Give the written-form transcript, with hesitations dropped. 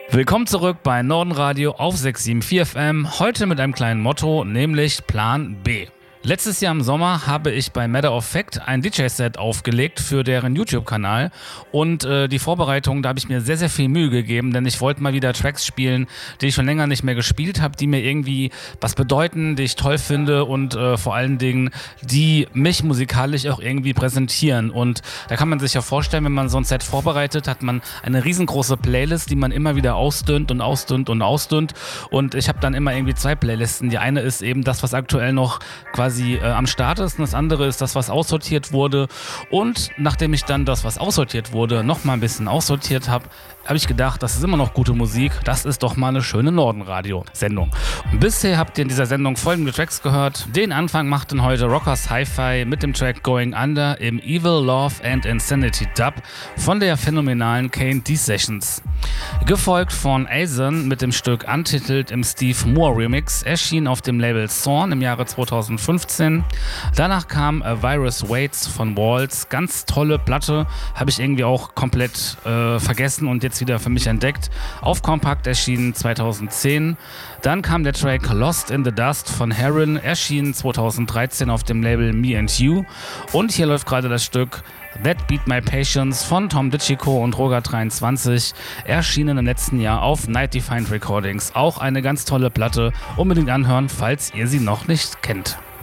Willkommen zurück bei Nordenradio auf 674 FM, heute mit einem kleinen Motto, nämlich Plan B. Letztes Jahr im Sommer habe ich bei Matter of Fact ein DJ-Set aufgelegt für deren YouTube-Kanal und die Vorbereitung, da habe ich mir sehr, sehr viel Mühe gegeben, denn ich wollte mal wieder Tracks spielen, die ich schon länger nicht mehr gespielt habe, die mir irgendwie was bedeuten, die ich toll finde und vor allen Dingen, die mich musikalisch auch irgendwie präsentieren. Und da kann man sich ja vorstellen, wenn man so ein Set vorbereitet, hat man eine riesengroße Playlist, die man immer wieder ausdünnt und ausdünnt und ausdünnt. Und ich habe dann immer irgendwie zwei Playlisten. Die eine ist eben das, was aktuell noch quasi am Start ist, und das andere ist das, was aussortiert wurde. Und nachdem ich dann das, was aussortiert wurde, noch mal ein bisschen aussortiert habe, habe ich gedacht, das ist immer noch gute Musik, das ist doch mal eine schöne Nordenradio-Sendung. Und bisher habt ihr in dieser Sendung folgende Tracks gehört. Den Anfang machten heute Rockers Hi-Fi mit dem Track Going Under im Evil, Love and Insanity Dub von der phänomenalen Kane D-Sessions. Gefolgt von Azon mit dem Stück Untitled im Steve Moore Remix, erschien auf dem Label Zorn im Jahre 2015. Danach kam A Virus Waits von Walls, ganz tolle Platte, habe ich irgendwie auch komplett vergessen und jetzt wieder für mich entdeckt. Auf Compact erschienen 2010. Dann kam der Track Lost in the Dust von Heron, erschienen 2013 auf dem Label Me and You. Und hier läuft gerade das Stück That Beat My Patience von Tom DeCicco und Roger23, erschienen im letzten Jahr auf Night Defined Recordings. Auch eine ganz tolle Platte, unbedingt anhören, falls ihr sie noch nicht kennt.